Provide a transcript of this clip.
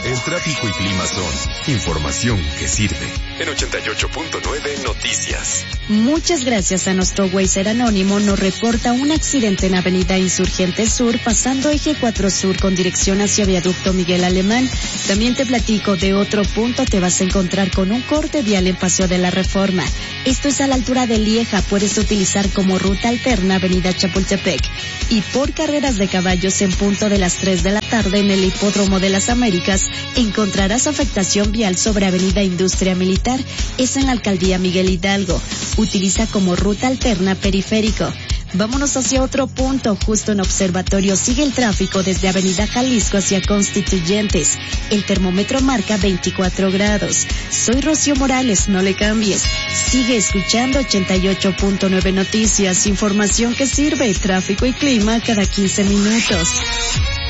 El tráfico y clima son información que sirve. En 88.9 Noticias. Muchas gracias a nuestro Wazer anónimo, nos reporta un accidente en Avenida Insurgente Sur, pasando eje 4 Sur con dirección hacia Viaducto Miguel Alemán. También te platico de otro punto, te vas a encontrar con un corte vial en Paseo de la Reforma. Esto es a la altura de Lieja, puedes utilizar como ruta alterna Avenida Chapultepec. Y por carreras de caballos en punto de las 3 de la tarde en el Hipódromo de las Américas, encontrarás afectación vial sobre Avenida Industria Militar, es en la Alcaldía Miguel Hidalgo. Utiliza como ruta alterna Periférico. Vámonos hacia otro punto, justo en Observatorio sigue el tráfico desde Avenida Jalisco hacia Constituyentes. El termómetro marca 24 grados. Soy Rocío Morales, no le cambies. Sigue escuchando 88.9 Noticias, información que sirve, tráfico y clima cada 15 minutos.